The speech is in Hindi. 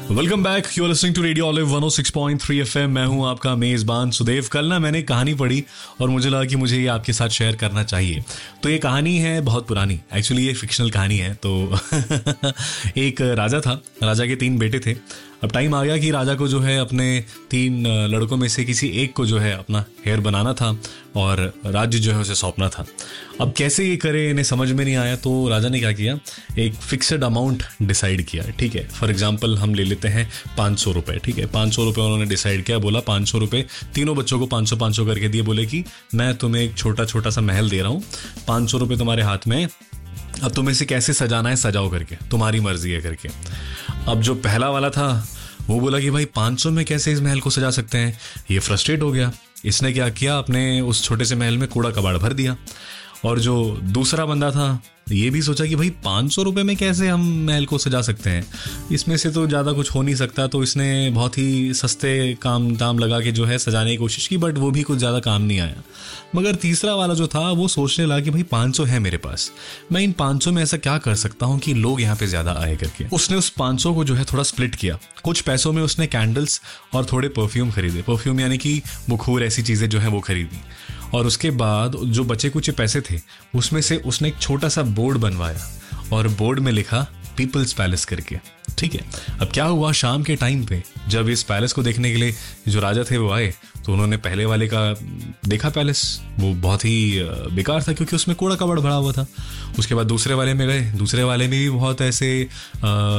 Welcome back, you are listening to radio olive 106.3 FM. मैं हूं आपका मेज़बान सुदेव। कल ना मैंने कहानी पढ़ी और मुझे लगा कि मुझे ये आपके साथ शेयर करना चाहिए। तो ये कहानी है बहुत पुरानी, एक्चुअली ये फिक्शनल कहानी है। तो एक राजा था, राजा के 3 बेटे थे। अब टाइम आ गया कि राजा को जो है अपने 3 लड़कों में से किसी एक को जो है अपना हेयर बनाना था और राज्य जो है उसे सौंपना था। अब कैसे ये करे इन्हें समझ में नहीं आया, तो राजा ने क्या किया, एक फिक्स्ड अमाउंट डिसाइड किया। ठीक है, फॉर एग्जांपल हम ले लेते हैं 500 रुपये। ठीक है, 500 रुपये उन्होंने डिसाइड किया। बोला 500 रुपये, तीनों बच्चों को 500-500 करके दिए। बोले कि मैं तुम्हें एक छोटा छोटा सा महल दे रहा हूँ, 500 रुपये तुम्हारे हाथ में, अब तुम्हें इसे कैसे सजाना है सजाओ करके, तुम्हारी मर्जी है करके। अब जो पहला वाला था वो बोला कि भाई 500 में कैसे इस महल को सजा सकते हैं। ये फ्रस्ट्रेट हो गया। इसने क्या किया, अपने उस छोटे से महल में कूड़ा कबाड़ भर दिया। और जो दूसरा बंदा था ये भी सोचा कि भाई 500 रुपये में कैसे हम महल को सजा सकते हैं, इसमें से तो ज़्यादा कुछ हो नहीं सकता। तो इसने बहुत ही सस्ते काम दाम लगा के जो है सजाने की कोशिश की, बट वो भी कुछ ज़्यादा काम नहीं आया। मगर तीसरा वाला जो था वो सोचने लगा कि भाई 500 है मेरे पास, मैं इन 500 में ऐसा क्या कर सकता हूँ कि लोग यहाँ पे ज़्यादा आए करके। उसने उस 500 को जो है थोड़ा स्प्लिट किया। कुछ पैसों में उसने कैंडल्स और थोड़े परफ्यूम खरीदे। परफ्यूम यानी कि बुखूर, ऐसी चीज़ें जो है वो खरीदी। और उसके बाद जो बचे कुछ पैसे थे उसमें से उसने एक छोटा सा बोर्ड बनवाया और बोर्ड में लिखा पीपल्स पैलेस करके। ठीक है, अब क्या हुआ, शाम के टाइम पे जब इस पैलेस को देखने के लिए जो राजा थे वो आए, तो उन्होंने पहले वाले का देखा पैलेस, वो बहुत ही बेकार था क्योंकि उसमें कूड़ा कबाड़ भरा हुआ था। उसके बाद दूसरे वाले में गए, दूसरे वाले में भी बहुत ऐसे